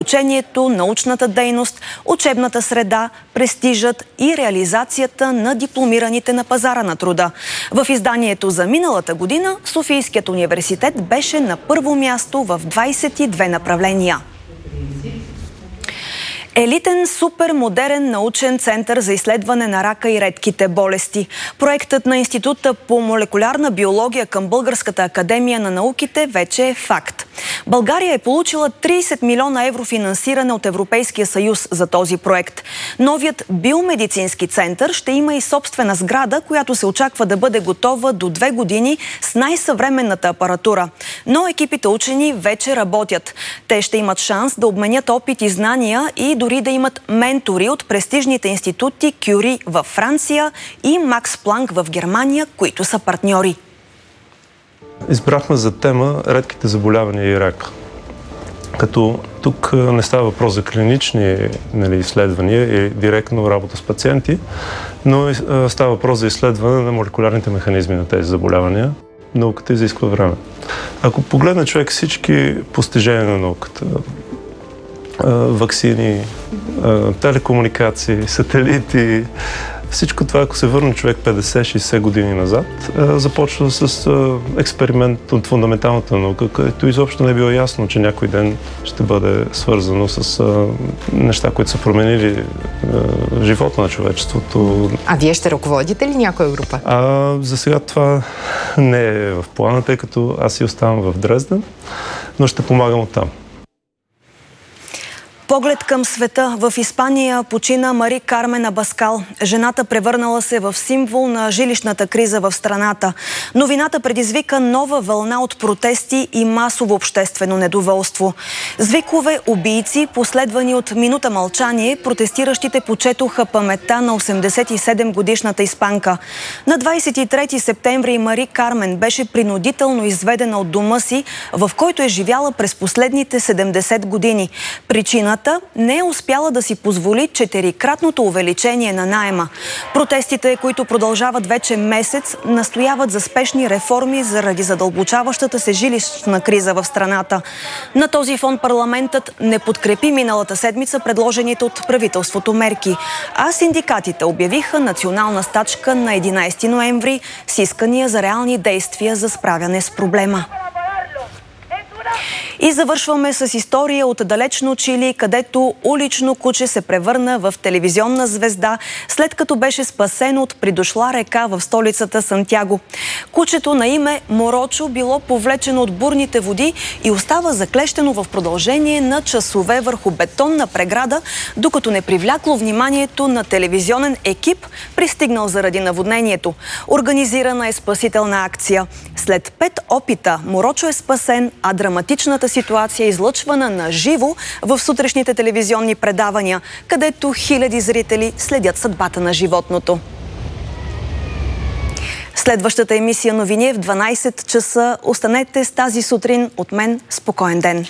обучението, научната дейност, учебната среда, престижът и реализацията на дипломираните на пазара на труда. В изданието за миналата година Софийският университет беше на първо място в 22 направления. Елитен супермодерен научен център за изследване на рака и редките болести. Проектът на Института по молекулярна биология към Българската академия на науките вече е факт. България е получила 30 милиона евро финансиране от Европейския съюз за този проект. Новият биомедицински център ще има и собствена сграда, която се очаква да бъде готова до 2 години с най-съвременната апаратура. Но екипите учени вече работят. Те ще имат шанс да обменят опит и знания и дори да имат ментори от престижните институти Кюри във Франция и Макс Планк в Германия, които са партньори. Избрахме за тема редките заболявания и рак. Като тук не става въпрос за клинични изследвания и директно работа с пациенти, но става въпрос за изследване на молекулярните механизми на тези заболявания. Науката изисква време. Ако погледне човек всички постижения на науката, ваксини, телекомуникации, сателити, всичко това, ако се върне човек 50-60 години назад, започва с експеримент от фундаменталната наука, където изобщо не е било ясно, че някой ден ще бъде свързано с неща, които са променили живота на човечеството. А вие ще ръководите ли някоя група? За сега това не е в плана, тъй като аз си оставам в Дрезден, но ще помагам оттам. Поглед към света. В Испания почина Мари Кармен Абаскал. Жената превърнала се в символ на жилищната криза в страната. Новината предизвика нова вълна от протести и масово обществено недоволство. С викове убийци, последвани от минута мълчание, протестиращите почетоха паметта на 87-годишната испанка. На 23 септември Мари Кармен беше принудително изведена от дома си, в който е живяла през последните 70 години. Причината не е успяла да си позволи 4-кратното увеличение на наема. Протестите, които продължават вече месец, настояват за спешни реформи заради задълбочаващата се жилищна криза в страната. На този фон парламентът не подкрепи миналата седмица предложените от правителството мерки, а синдикатите обявиха национална стачка на 11 ноември с искания за реални действия за справяне с проблема. И завършваме с история от далечно Чили, където улично куче се превърна в телевизионна звезда, след като беше спасено от придошла река в столицата Сантяго. Кучето на име Морочо било повлечено от бурните води и остава заклещено в продължение на часове върху бетонна преграда, докато не привлякло вниманието на телевизионен екип, пристигнал заради наводнението. Организирана е спасителна акция. След 5 опита Морочо е спасен, а драматичната ситуация е излъчвана на живо в сутрешните телевизионни предавания, където хиляди зрители следят съдбата на животното. Следващата емисия новини е в 12 часа. Останете с тази сутрин. От мен спокоен ден!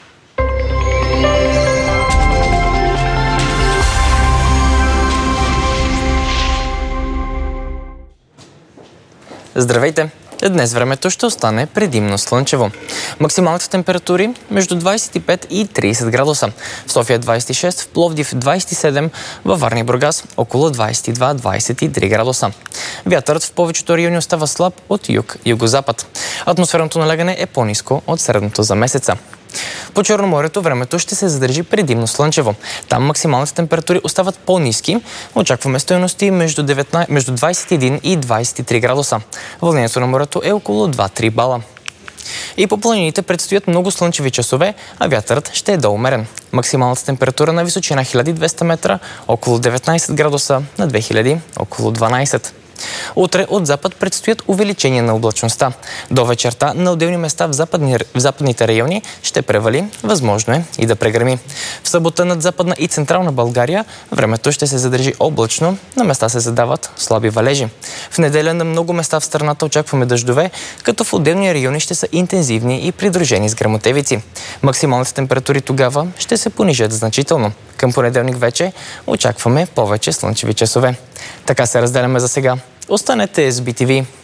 Здравейте! Днес времето ще остане предимно слънчево. Максималните температури между 25 и 30 градуса. В София 26, в Пловдив 27, във Варна и Бургас около 22-23 градуса. Вятърът в повечето райони остава слаб от юг-югозапад. Атмосферното налягане е по-ниско от средното за месеца. По Черноморието времето ще се задържи предимно слънчево. Там максималните температури остават по-ниски. Очакваме стойности между 21 и 23 градуса. Вълнението на морето е около 2-3 бала. И по планините предстоят много слънчеви часове, а вятърът ще е доумерен. Максималната температура на височина 1200 метра около 19 градуса, на 2000 около 12. Утре от запад предстоят увеличение на облачността. До вечерта на отделни места в западните райони ще превали, възможно е и да прегреми. В събота над Западна и Централна България времето ще се задържи облачно, на места се задават слаби валежи. В неделя на много места в страната очакваме дъждове, като в отделни райони ще са интензивни и придружени с гръмотевици. Максималните температури тогава ще се понижат значително. Към понеделник вече очакваме повече слънчеви часове. Така се разделяме за сега. Останете с BTV.